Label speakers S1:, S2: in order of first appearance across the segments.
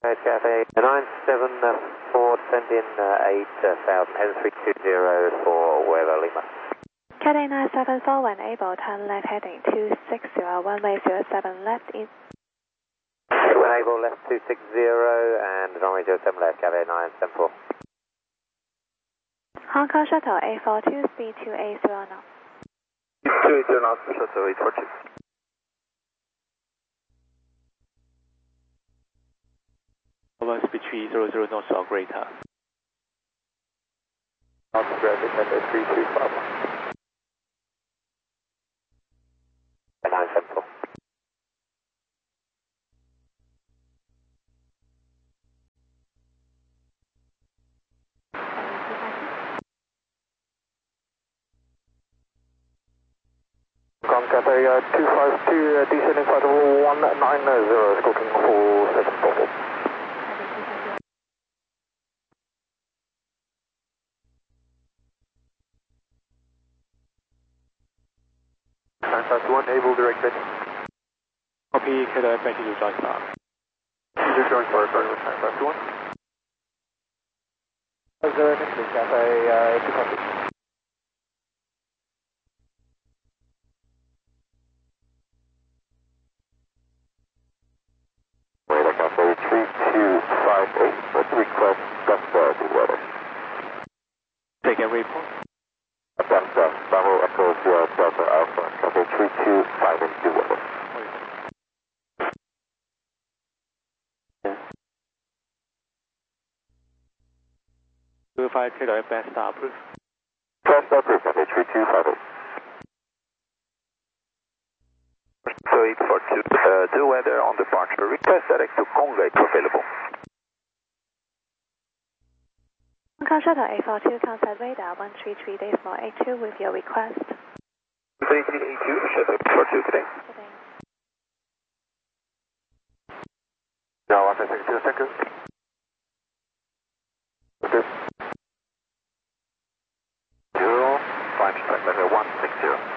S1: Cathay 974, send in 8,000, heading 320 for Weather Lima.
S2: Cathay 974, when able, turn left heading 260, runway 07 left east.
S1: When able, left 260 and runway 07 left, Cathay 974.
S2: Hong Kong Shuttle 842, speed 280 knots.
S1: 280 knots, Shuttle 842.
S3: Speed 300 knots or greater.
S1: Knots greater, Cathay 3251. 974. Cathay 252, descending flight of 190, squawking 474. One able direct heading.
S3: Copy, Cathay back to join star.
S1: Just join star, starting with 951. Cathay 252. Cathay 3258, let's request best to weather.
S3: Take a report.
S1: Bravo Echo Delta Alpha, Cathay 3258 to weather.
S3: Verify Cathay best star approved.
S1: Best approved, Cathay 3258. So 842, do weather on departure. Request direct to Congo if available.
S2: Hong Kong Shuttle 842, contact radar 133.82 with your request.
S1: 3382, Shuttle 842 today. Now, 162, thank you. Okay. 0, find track level 160.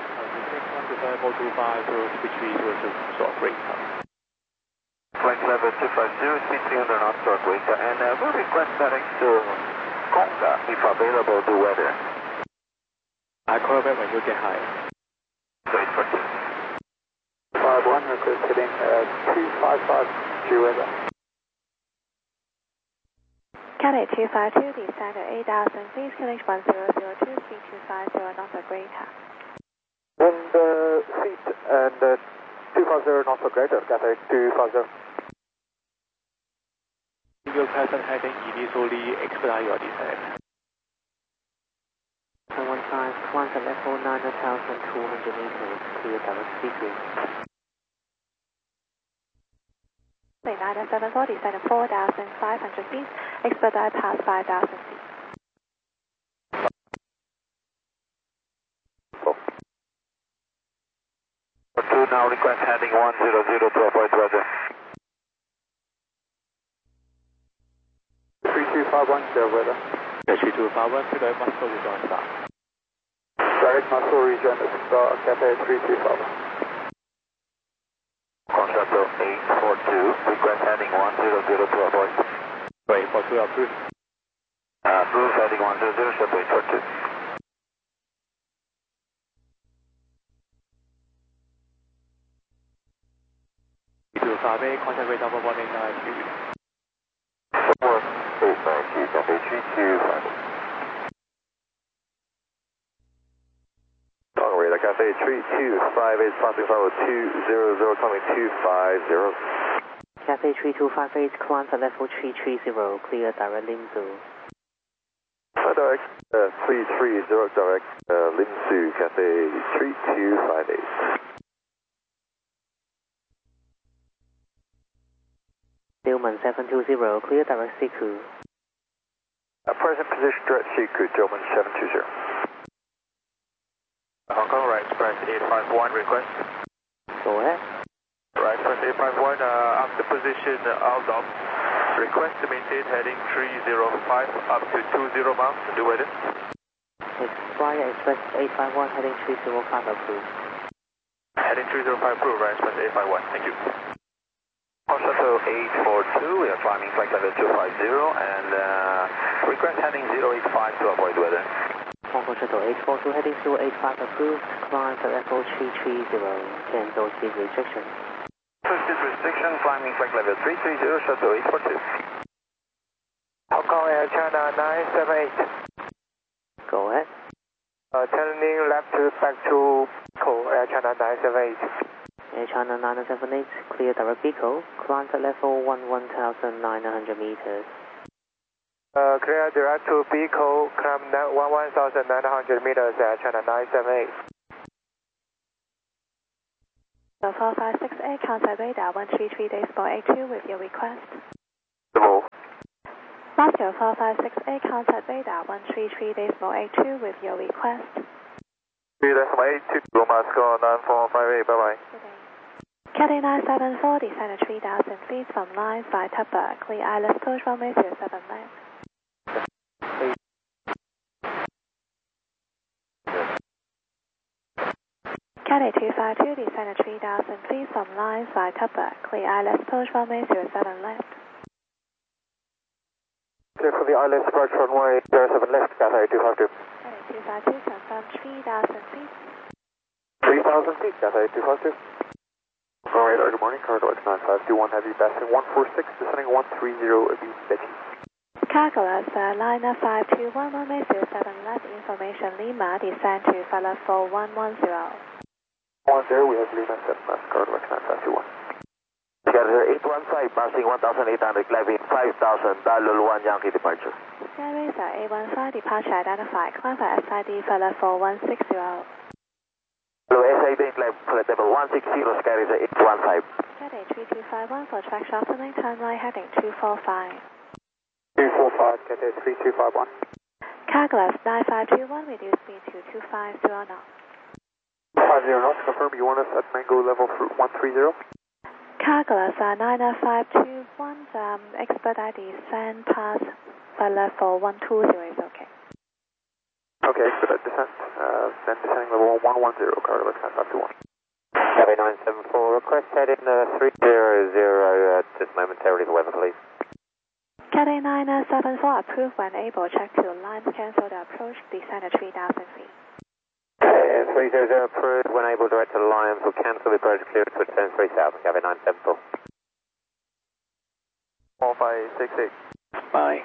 S3: 425, speed 300 or greater.
S1: Flight level 250, speed 300 knots or greater, and we'll request direct to Conga if available to weather.
S3: I call back when you get higher.
S1: So it's for 51, request heading 255 to weather.
S2: Cathay 252, descend at 8,000, please QNH 1002, speed 250 knots or greater.
S1: Wind seat and 250 knots or greater, Cathay 250.
S3: Your present heading initially expedite your descent.
S4: 115, Quantum level 9,200 meters, clear direct speaking.
S2: 974, descend at 4,500 feet, expedite past 5,000 feet.
S1: Now request heading 100 to avoid weather. 3251 to weather.
S3: 3251, Cathay Muscle rejoin star.
S1: Direct muscle rejoin star, Cathay 3251. Shuttle 842, request heading 100 to avoid.
S3: 842 approved.
S1: Approved heading 100, Shuttle 842.
S3: 5A, contact radar 189
S1: 489, Cathay 3258. Radar Cathay 3258, passing level 200, coming 250.
S4: Cathay 3258, Quantum level 330, clear direct Limsu.
S1: Direct 330, direct Limsu, Cathay 3258.
S4: Dillman 720, clear direct Siku.
S1: Present position direct Siku, Dillman 720. Hong Kong, right express 851, request.
S4: Go ahead.
S1: Right express 851, after position out of. Request to maintain heading 305 up to 20 miles, do weather.
S4: Flyer Express 851, heading 305 approved.
S1: Heading 305 approved, right express 851, thank you. Shuttle 842, we are climbing flight level 250 and request heading 085 to avoid weather.
S4: Hong Kong Shuttle 842 heading 085 approved, climb for level 330, cancel speed restriction.
S1: Speed restriction, climbing flight level 330, Shuttle 842.
S3: Hong Kong Air China 978.
S4: Go ahead.
S3: Turning left back to Air China 978.
S4: Air China 978, clear direct Pico, climb for level 11,900 meters.
S3: Clear direct to Pico, climb 11,900 meters, Air China 978.
S2: So 4568, contact radar 133.82 with your request. Moscow 4568, contact radar 133.82 with your request.
S1: 3.82 Moscow 9458, bye bye.
S2: Cathay 974, descend at 3,000 feet from lines by Tupper, clear ILS approach runway 07 left. Cathay 252, descend at 3,000 feet from lines by Tupper, clear ILS approach runway 07 left.
S3: Clear for the ILS approach runway 07 left, Cathay 252.
S2: Cathay 252, confirm 3,000 feet.
S3: 3,000 feet, Cathay 252. Radar, good morning, cargo X9521 heavy passing 146, descending 130, Abuse Betty.
S2: Cargolas, liner 521, runway 07 left, information Lima, descend to Flight 4110.
S3: 10, we have Lima 7 left, cargo X9521.
S1: Together 815, passing 1,800, climbing 5,000, dial 1 Yankee departure.
S2: Sky Racer 815, departure identified, climb for SID Flight 4160.
S1: Hello, SID climb flight level 160, Sky Racer 815.
S2: Cathay 3251 for track softening, turn right heading 245.
S3: 245, Cathay 3251.
S2: Cargolas 9521, reduce speed to 250 knots.
S3: 50 knots, confirm you want us at Mango level 130?
S2: Cargolas 90521, expedite descent past Flight 120 is okay.
S3: Okay, expedite descent, then descending level 110, cargo X9521. Cathay 974, request heading 300 just momentarily for weather, please.
S2: Cathay 974, approved when able, check to lines, cancel the approach, descend at 3,000 feet.
S3: 300 approved when able, direct to Lions, will cancel the approach, clear to turn 3000, Cathay 974.
S1: 4568.
S3: Bye.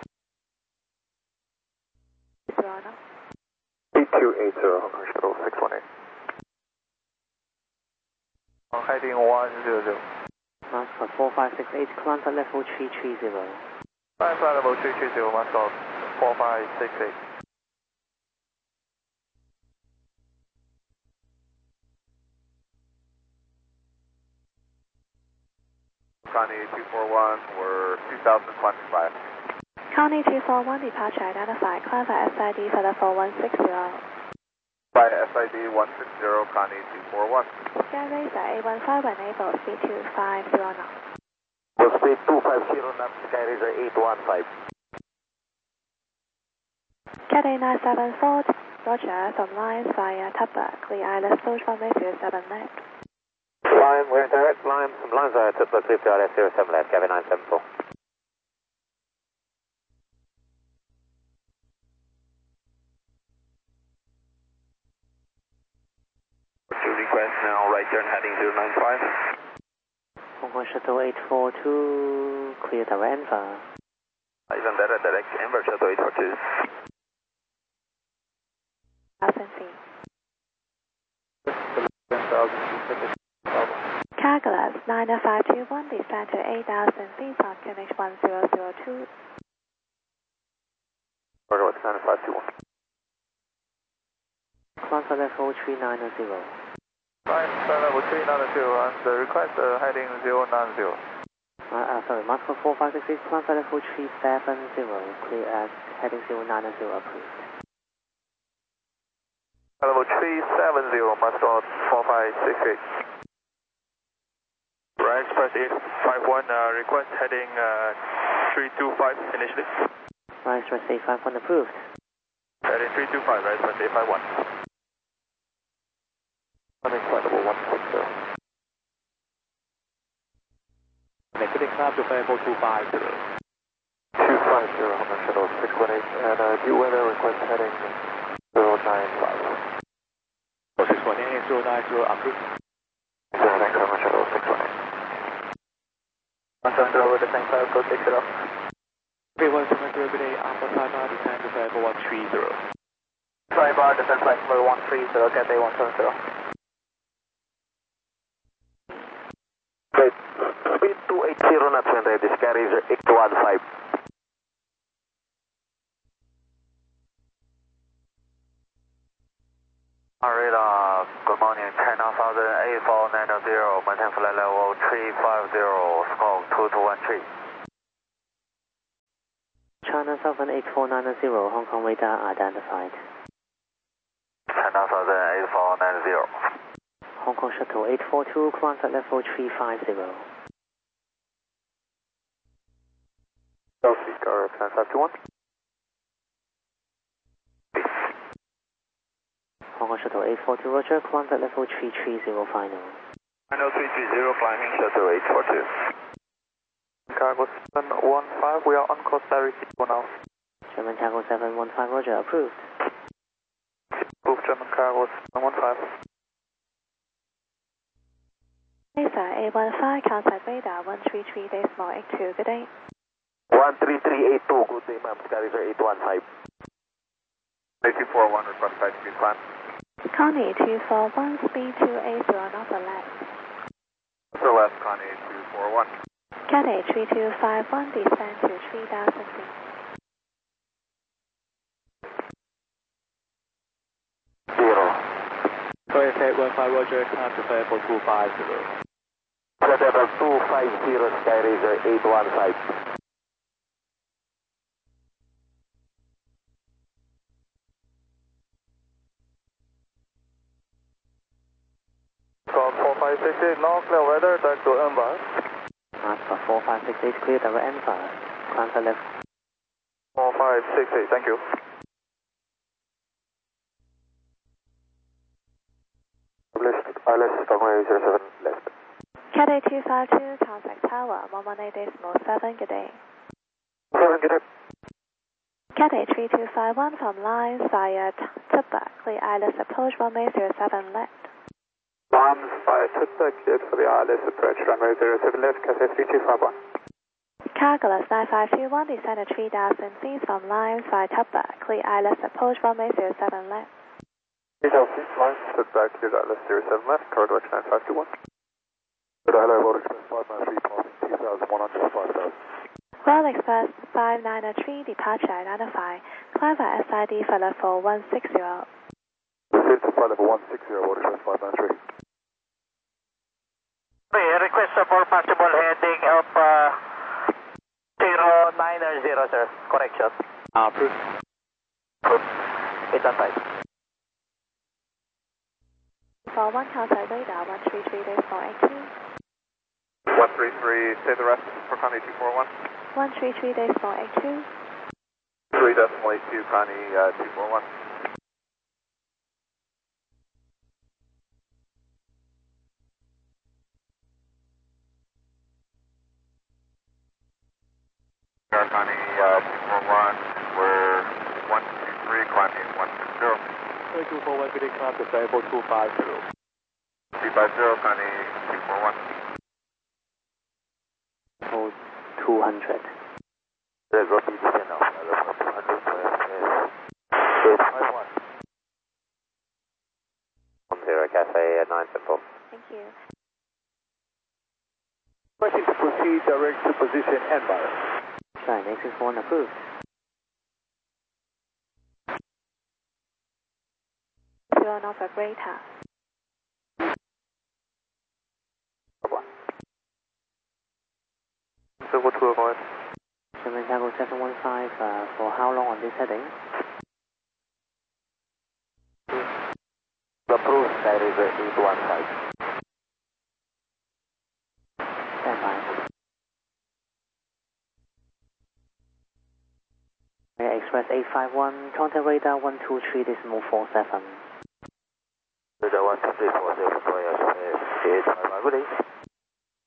S2: 0 knots.
S3: 8280, Hong Kong Shuttle 618.
S1: Heading 100.
S4: Moscow 4568, climb for level 330.
S1: Flight level 330, Moscow 4568. Connie 241, we're 2025.
S2: Connie 241, departure identified, climb for SID Flight 4160.
S1: By SID 160, Connie 241.
S2: Sky Racer 815 when able, speed 250 knots.
S1: Will speed 250 knots, Sky Racer 815.
S2: Cathay 974, Roger, from lines via Tupper, clear ILS approach runway 07 left.
S3: Lion, we're direct line from lines to Tupper, clear to ILS 07 left, Cathay 974.
S1: Request now, right turn heading 095.
S4: Hong Kong Shuttle 842, clear direct Enver.
S1: Even better, direct Enver Shuttle 842.
S2: 1,000 feet.
S3: 10,000 feet.
S2: Cargolas 90521, descend to 8,000 feet on QNH 1002.
S3: Cargo X9521.
S4: Climb for level 390.
S1: Flight level 392, and the request heading 090.
S4: Sorry, Moscow 4566, climb for level 370, clear at heading 090 approved.
S1: Level 370, Moscow 4568. Right, Express 851, request heading 325 initially.
S4: Right, Express 851 approved.
S1: Heading 325, right, Express 851.
S3: Flight level 160.
S4: Good
S1: bidding climb to Fairport 250.
S3: 250, Honda Shuttle 618, and due weather request heading 095.
S1: 618, 090, approved.
S3: 09, Honda Shuttle 618.
S4: 170 with the same cloud, code 60.
S1: P1 730 bidding Alpha 5 descend to Fairport 130.
S4: 5 bar, descend flight number 130, Cathay 170.
S3: Speed 280 knots when ready, this carries 815.
S1: Radar, good morning, China 1000 8490, maintain flight level 350, squawk 2213.
S4: China Southern 8490, Hong Kong radar identified.
S1: China 1000 8490.
S4: Hong Kong Shuttle 842, climb flight level 350.
S3: South car 10521.
S4: Hong Kong Shuttle 842, Roger, climb flight level 330 final.
S3: Final 330, flying Shuttle 842. Cargo 715, we are on course directly for now.
S4: German Cargo 715, Roger, approved.
S3: Approved, German Cargo 715.
S2: Mesa A15, contact radar 133.82, good day.
S3: 13382, good day ma'am, Skyrizer 815. 8241, request high speed climb.
S2: Connie 241, speed 280, another left.
S3: To left, Connie 241.
S2: Cathay 3251, descend to 3000 feet.
S3: Zero.
S1: Correct 815, Roger, climb to Fairport 250.
S3: Level 250, Skyrizer 815. Squawk 4568, now clear weather, back to Embar.
S4: Alpha 4568, clear direct Embar. Climb flight left.
S3: 4568, thank you. ILS runway 07 left.
S2: Cathay 252, contact tower 118.7, good day.
S3: 7, get up.
S2: Cathay 3251 from lines via Tubba, clear ILS approach runway 07 left.
S3: Lines via Tubba, cleared for the ILS approach runway 07 left, Cathay 3251.
S2: Carglass 9521, descend to 3000 feet from lines via Tubba, clear ILS approach runway 07 left.
S3: 3000 feet, lines Tubba, cleared ILS 07 left, corridor 9521. Hello, Road Express 593, passing 2100 5000.
S2: Royal Express 5903, departure identified. Climb via SID for level 160.
S3: Proceed to flight level 160, Road Express 593.
S5: Request for possible heading of 090, sir. Correction.
S1: Approved.
S5: It's on site.
S2: For 1 contact radar 133.82.
S3: 133, say the rest for Connie 241.
S2: 133.82.
S3: 3.82, Connie 241. Connie 241, we're 123, climbing 160.
S1: 241, bidding climb to Fairport 250.
S3: 350, Connie 241.
S4: 200.
S3: There's a descent now, 200, 851. 10, Cathay 974.
S2: Thank you.
S3: Requesting to proceed direct to position Embar.
S4: Flight exit 1 approved.
S2: Zero Norfolk radar.
S3: So what to avoid?
S4: German Cargo 715, for how long on this heading?
S3: Approved, Skyrizer 815.
S4: Stand by. Express 851, contact radar 123.47.
S3: Radar 123.47, 851, good day.